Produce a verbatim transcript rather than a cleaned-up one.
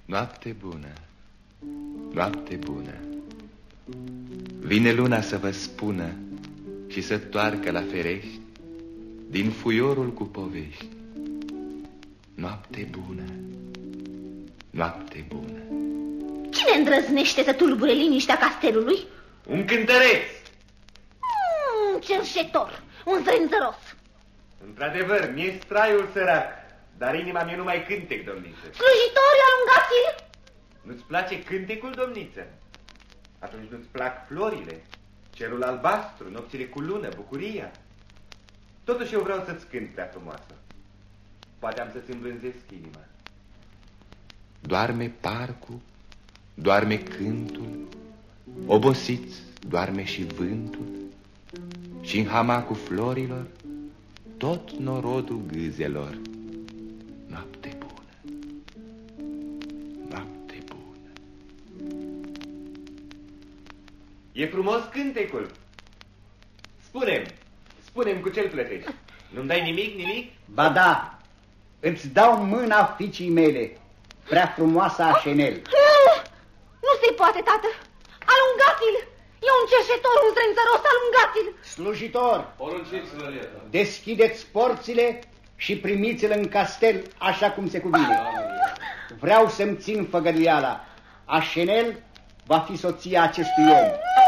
Noapte bună, noapte bună. Vine luna să vă spună și să toarcă la ferești din fuiorul cu povești. Noapte bună, noapte bună. Cine îndrăznește să tulbure liniștea castelului? Un cântăreț. Un cerșetor, un zrânzăros. Într-adevăr, mi-e straiul sărac, dar inima mea nu mai cântec, domniță. Slujitori, alungați-l! Nu-ți place cântecul, domniță? Atunci nu-ți plac florile, cerul albastru, nopțile cu lună, bucuria? Totuși eu vreau să-ți cânt, prea frumoasă. Poate am să-ți îmblânzesc inima. Doarme parcul, doarme cântul, obosiți doarme și vântul, și în hamacul florilor tot norodul gâzelor. Noapte bună, noapte bună. E frumos cântecul. Spune-mi, spune-mi cu ce-l plătești. Nu-mi dai nimic, nimic? Ba da, îți dau mâna fiicii mele, prea frumoasa Așenel. Nu se poate, tată. Alungați-l! E un cerșetor, un zrânzăros, alungați-l! Slujitor, porunciți, Lălieta. Deschideți porțile și primiți-l în castel așa cum se cuvine. Vreau să-mi țin făgăduiala. Așenel va fi soția acestui om.